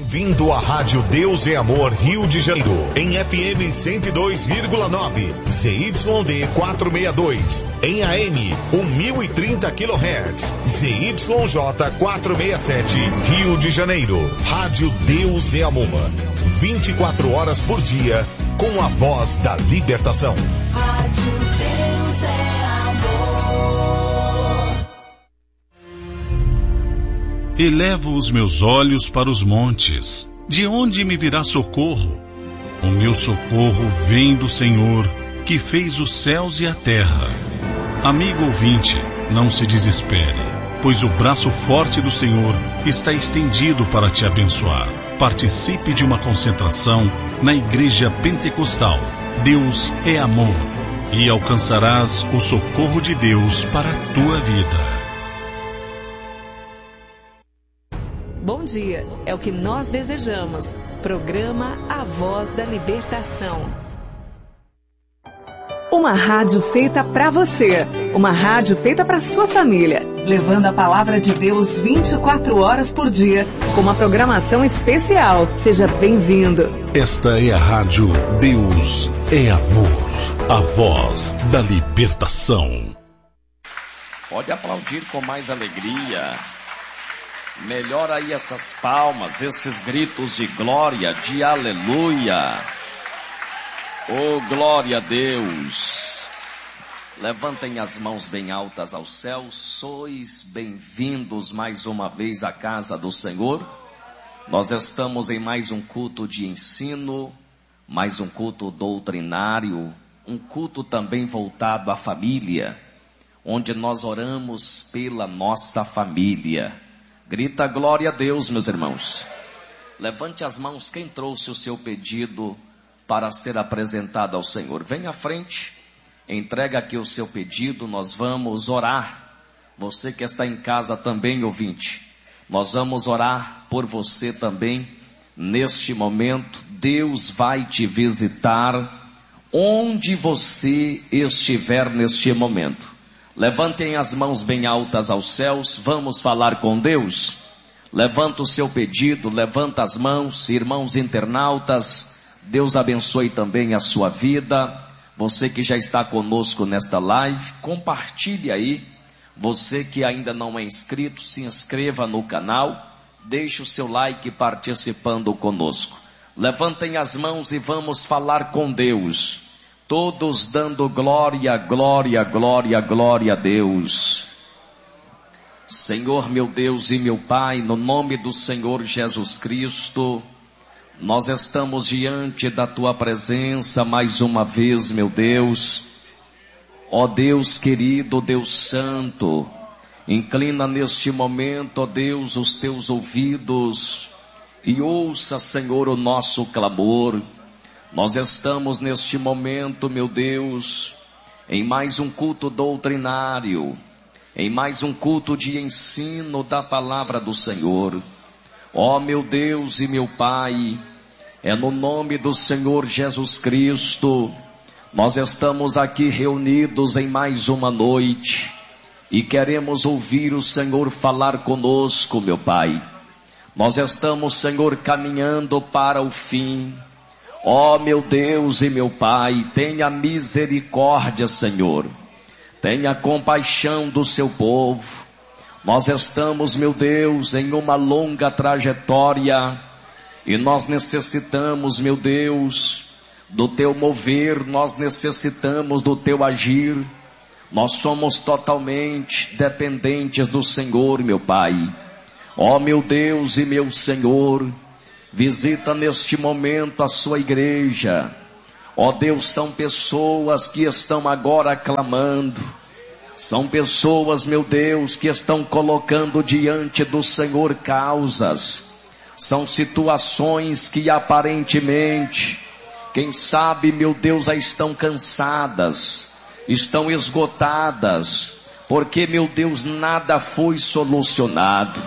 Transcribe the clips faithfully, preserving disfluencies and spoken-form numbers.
Bem-vindo à Rádio Deus é Amor Rio de Janeiro, em F M cento e dois vírgula nove, Z Y D quatrocentos e sessenta e dois, em A M mil e trinta quilohertz, Z Y J quatrocentos e sessenta e sete, Rio de Janeiro. Rádio Deus é Amor, vinte e quatro horas por dia, com a voz da libertação. Rádio Deus é Amor. Elevo os meus olhos para os montes. De onde me virá socorro? O meu socorro vem do Senhor, que fez os céus e a terra. Amigo ouvinte, não se desespere, pois o braço forte do Senhor está estendido para te abençoar. Participe de uma concentração na Igreja Pentecostal Deus é Amor, e alcançarás o socorro de Deus para a tua vida. Bom dia, é o que nós desejamos. Programa A Voz da Libertação. Uma rádio feita para você. Uma rádio feita para sua família. Levando a palavra de Deus vinte e quatro horas por dia. Com uma programação especial. Seja bem-vindo. Esta é a rádio Deus é Amor. A voz da libertação. Pode aplaudir com mais alegria. Melhora aí essas palmas, esses gritos de glória, de aleluia. Oh, glória a Deus. Levantem as mãos bem altas aos céus. Sois bem-vindos mais uma vez à casa do Senhor. Nós estamos em mais um culto de ensino, mais um culto doutrinário, um culto também voltado à família, onde nós oramos pela nossa família. Grita glória a Deus, meus irmãos. Levante as mãos quem trouxe o seu pedido para ser apresentado ao Senhor. Venha à frente, entrega aqui o seu pedido, nós vamos orar. Você que está em casa também, ouvinte, nós vamos orar por você também. Neste momento, Deus vai te visitar onde você estiver neste momento. Levantem as mãos bem altas aos céus, vamos falar com Deus. Levanta o seu pedido, levanta as mãos, irmãos internautas, Deus abençoe também a sua vida. Você que já está conosco nesta live, compartilhe aí. Você que ainda não é inscrito, se inscreva no canal, deixe o seu like participando conosco. Levantem as mãos e vamos falar com Deus. Todos dando glória, glória, glória, glória a Deus. Senhor meu Deus e meu Pai, no nome do Senhor Jesus Cristo, nós estamos diante da Tua presença mais uma vez, meu Deus. Ó Deus querido, Deus santo, inclina neste momento, ó Deus, os Teus ouvidos e ouça, Senhor, o nosso clamor. Nós estamos neste momento, meu Deus, em mais um culto doutrinário, em mais um culto de ensino da palavra do Senhor. Ó meu Deus e meu Pai, é no nome do Senhor Jesus Cristo, nós estamos aqui reunidos em mais uma noite e queremos ouvir o Senhor falar conosco, meu Pai. Nós estamos, Senhor, caminhando para o fim. Ó meu Deus e meu Pai, tenha misericórdia, Senhor. Tenha compaixão do seu povo. Nós estamos, meu Deus, em uma longa trajetória e nós necessitamos, meu Deus, do teu mover, nós necessitamos do teu agir. Nós somos totalmente dependentes do Senhor, meu Pai. Ó meu Deus e meu Senhor, visita neste momento a sua igreja. Ó Deus, são pessoas que estão agora clamando. São pessoas, meu Deus, que estão colocando diante do Senhor causas. São situações que aparentemente, quem sabe, meu Deus, já estão cansadas, estão esgotadas, porque, meu Deus, nada foi solucionado.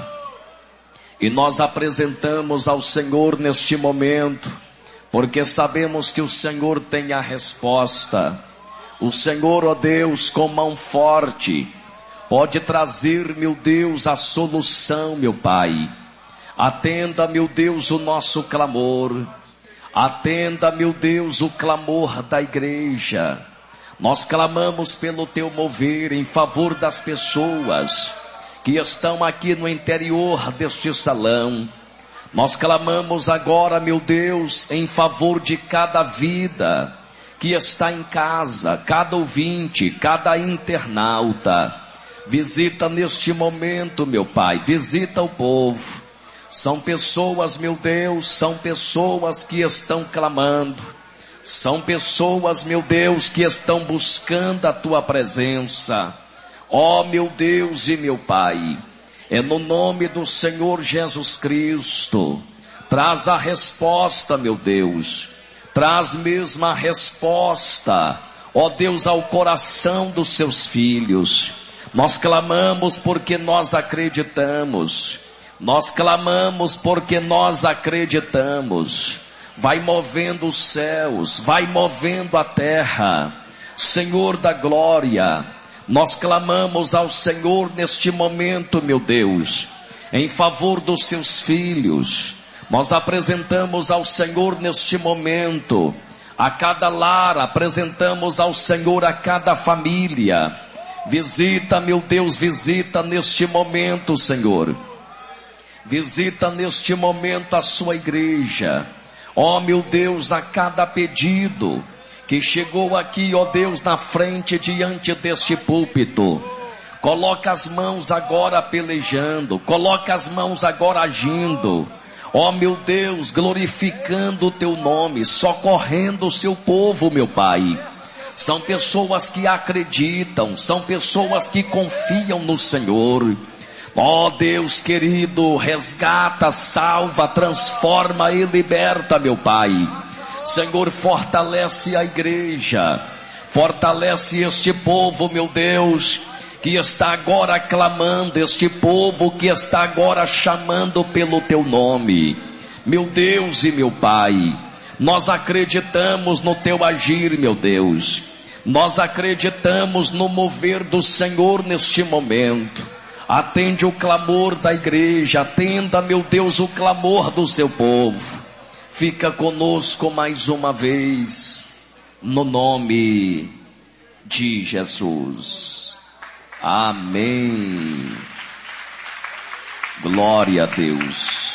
E nós apresentamos ao Senhor neste momento, porque sabemos que o Senhor tem a resposta. O Senhor, ó Deus, com mão forte, pode trazer, meu Deus, a solução, meu Pai. Atenda, meu Deus, o nosso clamor. Atenda, meu Deus, o clamor da igreja. Nós clamamos pelo teu mover em favor das pessoas que estão aqui no interior deste salão. Nós clamamos agora, meu Deus, em favor de cada vida que está em casa, cada ouvinte, cada internauta. Visita neste momento, meu Pai, visita o povo. São pessoas, meu Deus, são pessoas que estão clamando. São pessoas, meu Deus, que estão buscando a tua presença. Ó, meu Deus e meu Pai, é no nome do Senhor Jesus Cristo. Traz a resposta, meu Deus. Traz mesmo a resposta, ó Deus, ao coração dos seus filhos. Nós clamamos porque nós acreditamos. Nós clamamos porque nós acreditamos. Vai movendo os céus, vai movendo a terra. Senhor da glória, nós clamamos ao Senhor neste momento, meu Deus, em favor dos seus filhos. Nós apresentamos ao Senhor neste momento a cada lar, apresentamos ao Senhor a cada família. Visita, meu Deus, visita neste momento, Senhor. Visita neste momento a sua igreja. Ó, meu Deus, a cada pedido que chegou aqui, ó Deus, na frente, diante deste púlpito. Coloca as mãos agora pelejando, coloca as mãos agora agindo. Ó, meu Deus, glorificando o teu nome, socorrendo o seu povo, meu Pai. São pessoas que acreditam, são pessoas que confiam no Senhor. Ó Deus querido, resgata, salva, transforma e liberta, meu Pai. Senhor, fortalece a igreja, fortalece este povo, meu Deus, que está agora clamando, este povo que está agora chamando pelo teu nome. Meu Deus e meu Pai, nós acreditamos no teu agir, meu Deus. Nós acreditamos no mover do Senhor neste momento. Atende o clamor da igreja, atenda, meu Deus, o clamor do seu povo. Fica conosco mais uma vez, no nome de Jesus. Amém. Glória a Deus.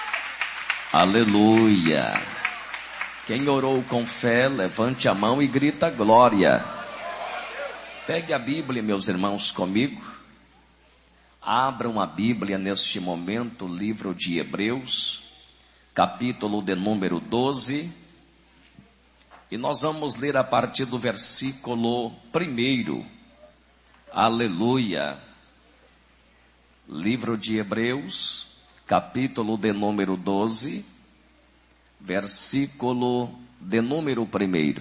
Aleluia. Quem orou com fé, levante a mão e grita glória. Pegue a Bíblia, meus irmãos, comigo. Abram a Bíblia neste momento, livro de Hebreus, capítulo de número doze. E nós vamos ler a partir do versículo primeiro. Aleluia. Livro de Hebreus, capítulo de número doze, versículo de número primeiro.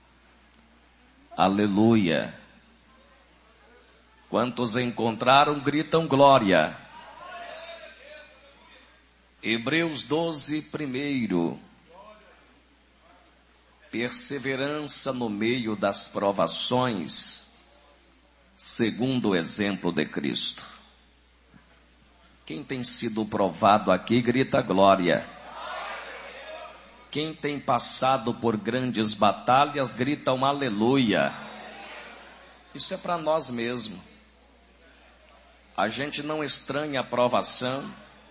Aleluia. Quantos encontraram, gritam glória. Hebreus doze, primeiro. Perseverança no meio das provações, segundo o exemplo de Cristo. Quem tem sido provado aqui, grita glória. Quem tem passado por grandes batalhas, grita um aleluia. Isso é para nós mesmos. A gente não estranha a provação,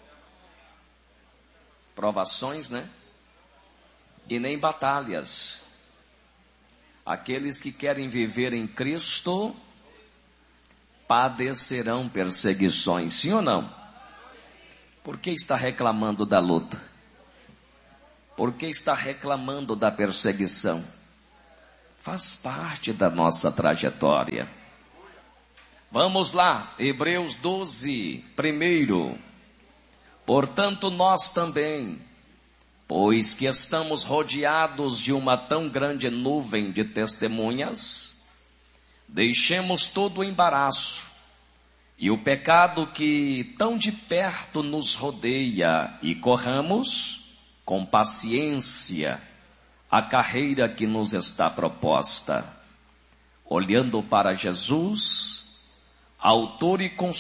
provações, né? E nem batalhas. Aqueles que querem viver em Cristo padecerão perseguições, sim ou não? Por que está reclamando da luta? Por que está reclamando da perseguição? Faz parte da nossa trajetória. Vamos lá, Hebreus doze, primeiro. Portanto, nós também, pois que estamos rodeados de uma tão grande nuvem de testemunhas, deixemos todo o embaraço e o pecado que tão de perto nos rodeia e corramos com paciência a carreira que nos está proposta, olhando para Jesus, autor e consumador